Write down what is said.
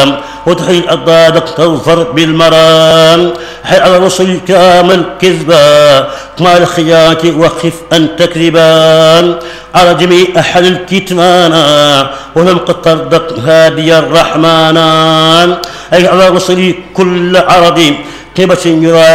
وتحيي الأضداد تظفر بالمرام. حي على الرسل كامل كذبا ما الخيات وخف أن تكذبان على جميع أحد الكتمانا ولم قد تردق هادي الرحمن. أي على الرسل كل عرض قبة يرى